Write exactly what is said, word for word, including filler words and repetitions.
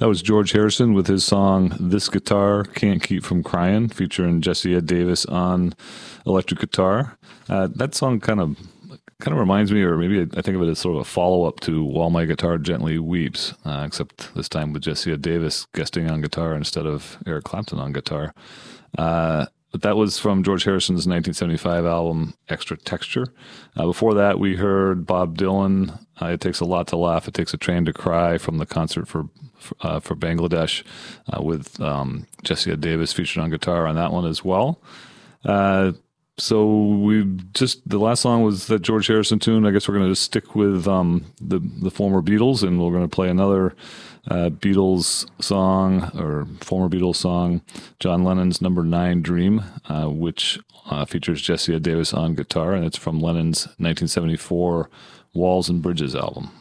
That was George Harrison with his song "This Guitar Can't Keep From Crying," featuring Jesse Ed Davis on electric guitar. Uh, that song kind of kind of reminds me, or maybe I think of it as sort of a follow-up to "While My Guitar Gently Weeps," uh, except this time with Jesse Ed Davis guesting on guitar instead of Eric Clapton on guitar. Uh, But that was from George Harrison's nineteen seventy-five album, Extra Texture. Uh, before that, we heard Bob Dylan, uh, It Takes a Lot to Laugh, It Takes a Train to Cry, from the concert for for, uh, for Bangladesh, uh, with um, Jesse Ed Davis featured on guitar on that one as well. Uh, so we just, the last song was that George Harrison tune. I guess we're going to just stick with um, the, the former Beatles, and we're going to play another Uh, Beatles song, or former Beatles song, John Lennon's Number Nine Dream, uh, which uh, features Jesse Ed Davis on guitar, and it's from Lennon's nineteen seventy-four Walls and Bridges album.